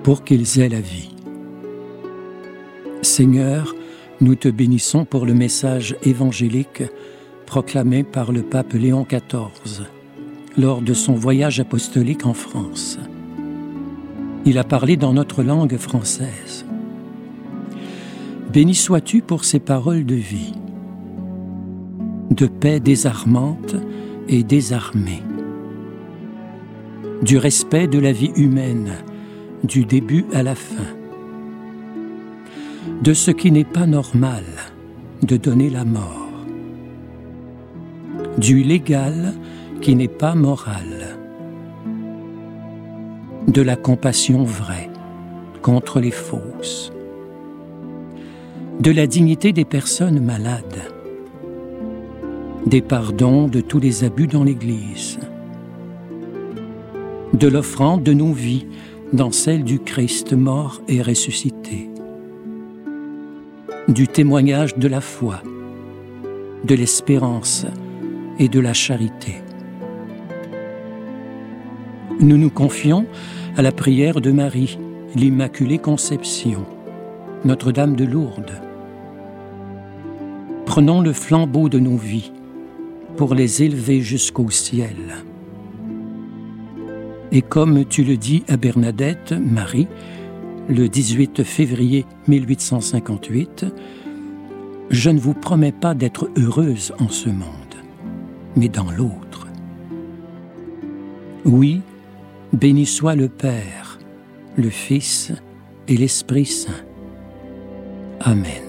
pour qu'ils aient la vie. Seigneur, nous te bénissons pour le message évangélique proclamé par le pape Léon XIV lors de son voyage apostolique en France. Il a parlé dans notre langue française. Béni sois-tu pour ces paroles de vie, de paix désarmante et désarmée, du respect de la vie humaine, du début à la fin, de ce qui n'est pas normal, de donner la mort, du légal qui n'est pas moral, de la compassion vraie contre les fausses, de la dignité des personnes malades, des pardons de tous les abus dans l'Église, de l'offrande de nos vies dans celle du Christ mort et ressuscité, du témoignage de la foi, de l'espérance et de la charité. Nous nous confions à la prière de Marie, l'Immaculée Conception, Notre-Dame de Lourdes. Prenons le flambeau de nos vies pour les élever jusqu'au ciel. Et comme tu le dis à Bernadette, Marie, le 18 février 1858, je ne vous promets pas d'être heureuse en ce monde, mais dans l'autre. Oui, béni soit le Père, le Fils et l'Esprit Saint. Amen.